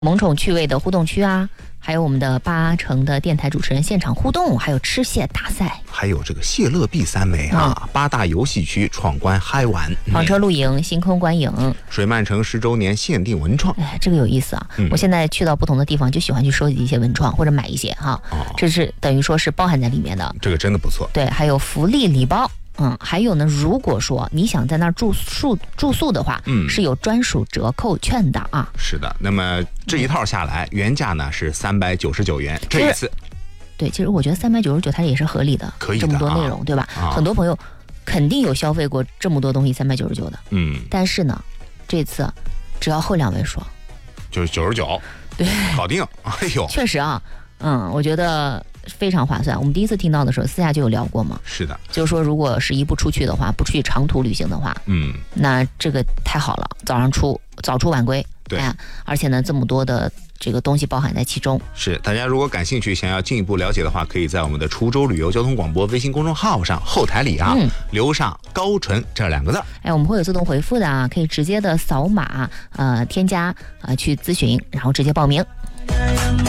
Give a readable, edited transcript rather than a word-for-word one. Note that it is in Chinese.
萌宠趣味的互动区啊，还有我们的8成的电台主持人现场互动，还有吃蟹大赛， 还有这个谢乐碧3枚啊，8大游戏区闯关嗨玩， 房车露营、星空观影、 水漫城10周年限定文创。 哎，这个有意思啊！我现在去到不同的地方，就喜欢去收集一些文创或者买一些哈，这是等于说是包含在里面的。 这个真的不错。 对，还有福利礼包。还有呢，如果说你想在那儿住宿的话，是有专属折扣券的啊。 是的，那么这一套下来，原价呢是399元，这一次。 对，其实我觉得399它也是合理的， 可以的， 这么多内容，对吧？很多朋友肯定有消费过这么多东西399的，但是呢，这次只要后2位数， 就是99， 对， 搞定。哎呦， 确实啊，我觉得非常划算。我们第一次听到的时候，私下就有聊过嘛。 是的， 就是说，如果是一不出去的话，不出去长途旅行的话，那这个太好了，早出晚归， 对， 而且呢，这么多的这个东西包含在其中。 是，大家如果感兴趣，想要进一步了解的话，可以在我们的滁州旅游交通广播微信公众号上后台里留上高淳这2个字。 我们会有自动回复的啊，可以直接的扫码添加去咨询，然后直接报名。